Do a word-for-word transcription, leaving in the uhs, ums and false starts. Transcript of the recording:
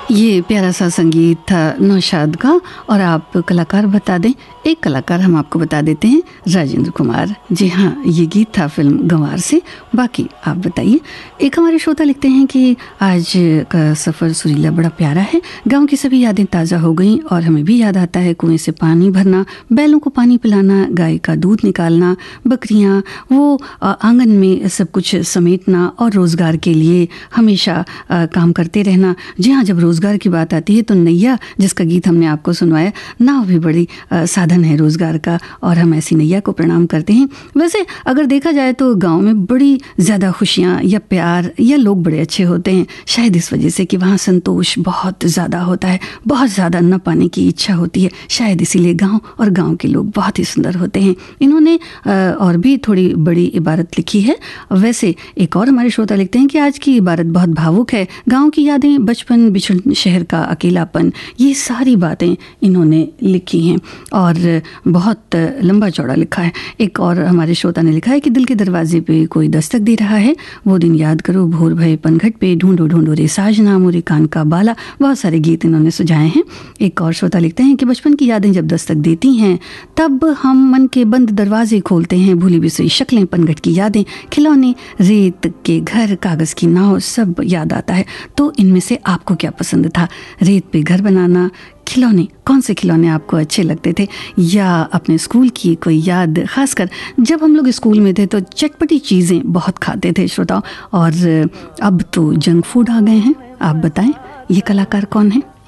ये प्यारा सा संगीत था नौशाद का। और आप कलाकार बता दें, एक कलाकार हम आपको बता देते हैं, राजेंद्र कुमार। जी हाँ, ये गीत था फिल्म गंवार से। बाकी आप बताइए। एक हमारे श्रोता लिखते हैं कि आज का सफ़र सुरीला बड़ा प्यारा है, गांव की सभी यादें ताज़ा हो गईं और हमें भी याद आता है कुएं से पानी भरना, बैलों को पानी पिलाना, गाय का दूध निकालना, बकरियाँ, वो आंगन में सब कुछ समेटना और रोज़गार के लिए हमेशा आ, काम करते रहना। जी हाँ, जब रोज़गार की बात आती है तो नैया, जिसका गीत हमने आपको सुनवाया, नाव भी बड़ी आ, साधन है रोज़गार का, और हम ऐसी नैया को प्रणाम करते हैं। वैसे अगर देखा जाए तो गांव में बड़ी ज़्यादा खुशियाँ या प्यार या लोग बड़े अच्छे होते हैं, शायद इस वजह से कि वहाँ संतोष बहुत ज़्यादा होता है, बहुत ज़्यादा अन्न पाने की इच्छा होती है, शायद इसीलिए गांव और गांव के लोग बहुत ही सुंदर होते हैं। इन्होंने आ, और भी थोड़ी बड़ी इबारत लिखी है। वैसे एक और हमारे श्रोता लिखते हैं कि आज की इबारत बहुत भावुक है, गाँव की यादें, बचपन, बिछड़ शहर का अकेलापन, ये सारी बातें इन्होंने लिखी हैं और बहुत लंबा चौड़ा लिखा है। एक और हमारे श्रोता ने लिखा है कि दिल के दरवाजे पे कोई दस्तक दे रहा है, वो दिन याद करो, भोर भये पनघट पे, ढूंढो ढूंढो रे साजना, मोरे कान का बाला। बहुत सारे गीत इन्होंने सुझाए हैं। एक और श्रोता लिखते हैं कि बचपन की यादें जब दस्तक देती हैं तब हम मन के बंद दरवाजे खोलते हैं, भूली बिसरी शक्लें, पनघट की यादें, खिलौने, रेत के घर, कागज़ की नाव, सब याद आता है। तो इनमें से आपको क्या पसंद था? रेत पे घर बनाना, खिलौने, कौन से खिलौने आपको अच्छे लगते थे, या अपने स्कूल की कोई याद? खासकर जब हम लोग स्कूल में थे तो चटपटी चीज़ें बहुत खाते थे श्रोताओं, और अब तो जंक फूड आ गए हैं। आप बताएं, ये कलाकार कौन है?